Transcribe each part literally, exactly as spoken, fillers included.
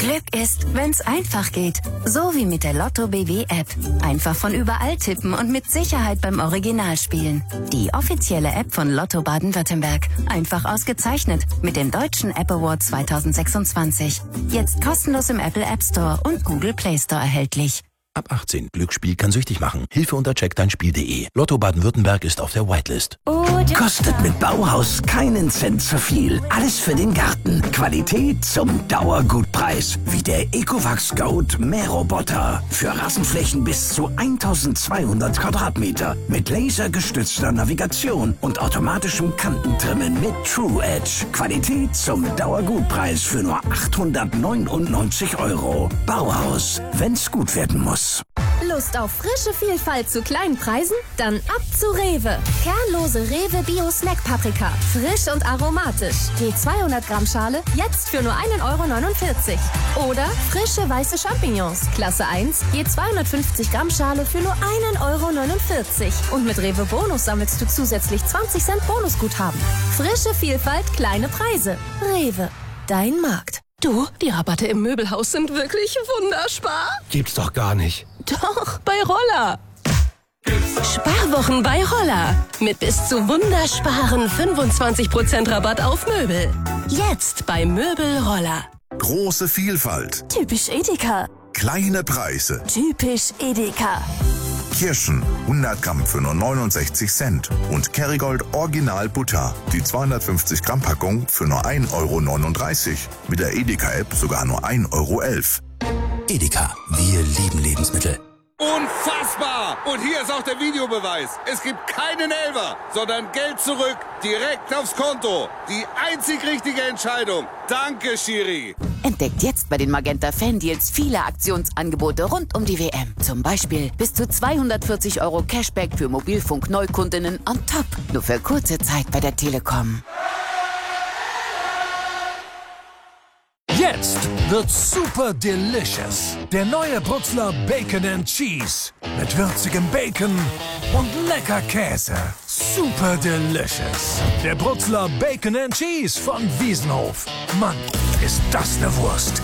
Glück ist, wenn's einfach geht. So wie mit der Lotto B W App. Einfach von überall tippen und mit Sicherheit beim Original spielen. Die offizielle App von Lotto Baden-Württemberg. Einfach ausgezeichnet mit dem Deutschen App Award zweitausendsechsundzwanzig. Jetzt kostenlos im Apple App Store und Google Play Store erhältlich. Ab achtzehn. Glücksspiel kann süchtig machen. Hilfe unter check dein spiel punkt de. Lotto Baden-Württemberg ist auf der Whitelist. Kostet mit Bauhaus keinen Cent zu viel. Alles für den Garten. Qualität zum Dauergutpreis. Wie der Ecovacs Goat Mähroboter. Für Rasenflächen bis zu eintausendzweihundert Quadratmeter. Mit lasergestützter Navigation und automatischem Kantentrimmen mit True Edge. Qualität zum Dauergutpreis für nur achthundertneunundneunzig Euro. Bauhaus, wenn's gut werden muss. Lust auf frische Vielfalt zu kleinen Preisen? Dann ab zu Rewe. Kernlose Rewe Bio Snack Paprika. Frisch und aromatisch. Je zweihundert Gramm Schale jetzt für nur ein Euro neunundvierzig. Oder frische weiße Champignons. Klasse eins. Je zweihundertfünfzig Gramm Schale für nur ein Euro neunundvierzig. Und mit Rewe Bonus sammelst du zusätzlich zwanzig Cent Bonusguthaben. Frische Vielfalt, kleine Preise. Rewe. Dein Markt. Du, die Rabatte im Möbelhaus sind wirklich wunderspar. Gibt's doch gar nicht. Doch, bei Roller. Sparwochen bei Roller. Mit bis zu wundersparen fünfundzwanzig Prozent Rabatt auf Möbel. Jetzt bei Möbel Roller. Große Vielfalt. Typisch Edeka. Kleine Preise. Typisch Edeka. Kirschen hundert Gramm für nur neunundsechzig Cent. Und Kerrygold Original Butter. Die zweihundertfünfzig Gramm Packung für nur ein Euro neununddreißig. Mit der Edeka-App sogar nur ein Euro elf. Edeka, wir lieben Lebensmittel. Unfassbar! Und hier ist auch der Videobeweis. Es gibt keinen Elfer, sondern Geld zurück, direkt aufs Konto. Die einzig richtige Entscheidung. Danke, Schiri. Entdeckt jetzt bei den Magenta Fan Deals viele Aktionsangebote rund um die W M. Zum Beispiel bis zu zweihundertvierzig Euro Cashback für Mobilfunk-Neukundinnen on top. Nur für kurze Zeit bei der Telekom. Jetzt wird's super delicious. Der neue Brutzler Bacon and Cheese. Mit würzigem Bacon und lecker Käse. Super delicious. Der Brutzler Bacon and Cheese von Wiesenhof. Mann, ist das eine Wurst.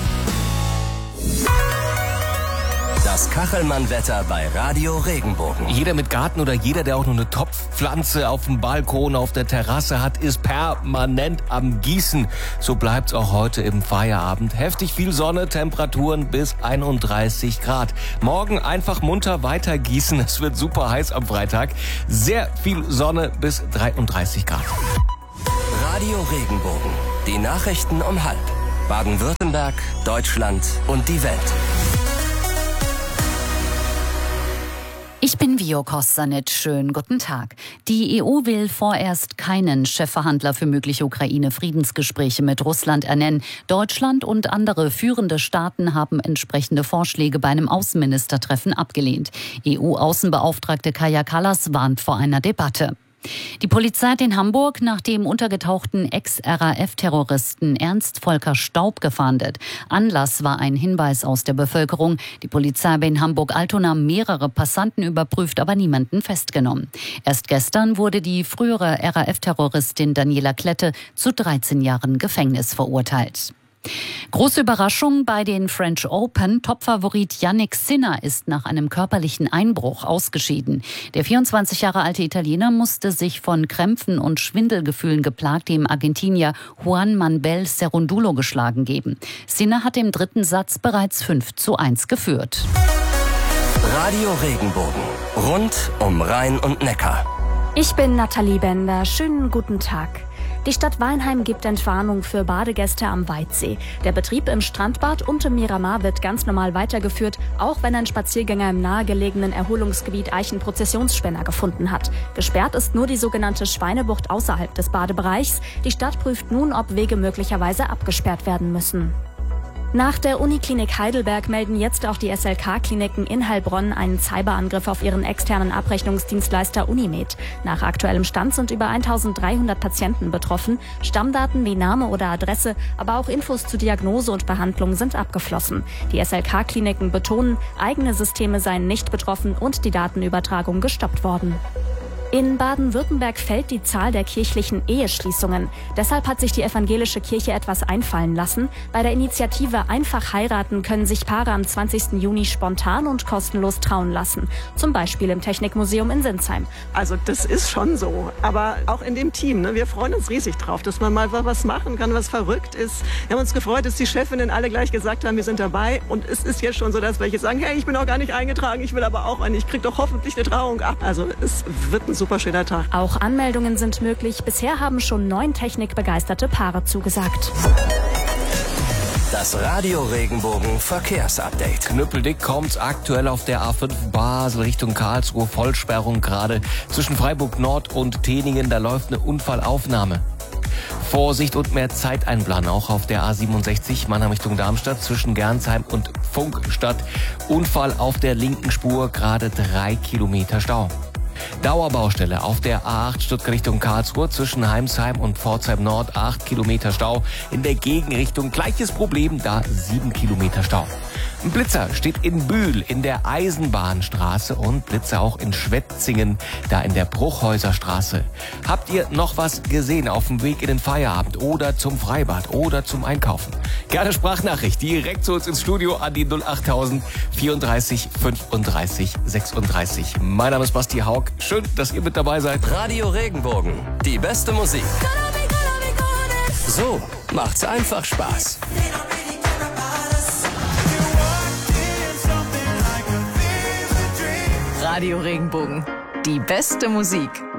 Das Kachelmann-Wetter bei Radio Regenbogen. Jeder mit Garten oder jeder, der auch nur eine Topfpflanze auf dem Balkon, auf der Terrasse hat, ist permanent am Gießen. So bleibt's auch heute im Feierabend. Heftig viel Sonne, Temperaturen bis einunddreißig Grad. Morgen einfach munter weiter gießen. Es wird super heiß am Freitag. Sehr viel Sonne bis dreiunddreißig Grad. Radio Regenbogen. Die Nachrichten um halb. Baden-Württemberg, Deutschland und die Welt. Ich bin Vio Kostanic. Schönen guten Tag. Die E U will vorerst keinen Chefverhandler für mögliche Ukraine-Friedensgespräche mit Russland ernennen. Deutschland und andere führende Staaten haben entsprechende Vorschläge bei einem Außenministertreffen abgelehnt. E U-Außenbeauftragte Kaja Kallas warnt vor einer Debatte. Die Polizei hat in Hamburg nach dem untergetauchten Ex-R A F-Terroristen Ernst Volker Staub gefahndet. Anlass war ein Hinweis aus der Bevölkerung. Die Polizei habe in Hamburg-Altona mehrere Passanten überprüft, aber niemanden festgenommen. Erst gestern wurde die frühere R A F-Terroristin Daniela Klette zu dreizehn Jahren Gefängnis verurteilt. Große Überraschung bei den French Open. Topfavorit Jannik Sinner ist nach einem körperlichen Einbruch ausgeschieden. Der vierundzwanzig Jahre alte Italiener musste sich von Krämpfen und Schwindelgefühlen geplagt dem Argentinier Juan Manuel Cerúndolo geschlagen geben. Sinner hat im dritten Satz bereits fünf zu eins geführt. Radio Regenbogen. Rund um Rhein und Neckar. Ich bin Nathalie Bender. Schönen guten Tag. Die Stadt Weinheim gibt Entwarnung für Badegäste am Weitsee. Der Betrieb im Strandbad und im Miramar wird ganz normal weitergeführt, auch wenn ein Spaziergänger im nahegelegenen Erholungsgebiet Eichenprozessionsspänner gefunden hat. Gesperrt ist nur die sogenannte Schweinebucht außerhalb des Badebereichs. Die Stadt prüft nun, ob Wege möglicherweise abgesperrt werden müssen. Nach der Uniklinik Heidelberg melden jetzt auch die S L K-Kliniken in Heilbronn einen Cyberangriff auf ihren externen Abrechnungsdienstleister Unimed. Nach aktuellem Stand sind über eintausenddreihundert Patienten betroffen. Stammdaten wie Name oder Adresse, aber auch Infos zu Diagnose und Behandlung sind abgeflossen. Die S L K-Kliniken betonen, eigene Systeme seien nicht betroffen und die Datenübertragung gestoppt worden. In Baden-Württemberg fällt die Zahl der kirchlichen Eheschließungen. Deshalb hat sich die evangelische Kirche etwas einfallen lassen. Bei der Initiative Einfach heiraten können sich Paare am zwanzigsten Juni spontan und kostenlos trauen lassen. Zum Beispiel im Technikmuseum in Sinsheim. Also das ist schon so. Aber auch in dem Team, ne? Wir freuen uns riesig drauf, dass man mal was machen kann, was verrückt ist. Wir haben uns gefreut, dass die Chefinnen alle gleich gesagt haben, wir sind dabei. Und es ist jetzt schon so, dass welche sagen, hey, ich bin auch gar nicht eingetragen, ich will aber auch eine, ich krieg doch hoffentlich eine Trauung ab. Also es wird ein super schöner Tag. Auch Anmeldungen sind möglich. Bisher haben schon neun technikbegeisterte Paare zugesagt. Das Radio Regenbogen Verkehrsupdate. Knüppeldick kommt's aktuell auf der A fünf Basel Richtung Karlsruhe. Vollsperrung gerade zwischen Freiburg Nord und Teningen. Da läuft eine Unfallaufnahme. Vorsicht und mehr Zeit einplanen, auch auf der A siebenundsechzig Mannheim Richtung Darmstadt zwischen Gernsheim und Funkstadt. Unfall auf der linken Spur, gerade drei Kilometer Stau. Dauerbaustelle auf der A acht Stuttgart Richtung Karlsruhe zwischen Heimsheim und Pforzheim Nord, acht Kilometer Stau. In der Gegenrichtung gleiches Problem, da sieben Kilometer Stau. Ein Blitzer steht in Bühl in der Eisenbahnstraße und Blitzer auch in Schwetzingen, da in der Bruchhäuserstraße. Habt ihr noch was gesehen auf dem Weg in den Feierabend oder zum Freibad oder zum Einkaufen? Gerne Sprachnachricht direkt zu uns ins Studio an die null achttausend vierunddreißig fünfunddreißig sechsunddreißig. Mein Name ist Basti Haug. Schön, dass ihr mit dabei seid. Radio Regenbogen, die beste Musik. So macht's einfach Spaß. Radio Regenbogen, die beste Musik.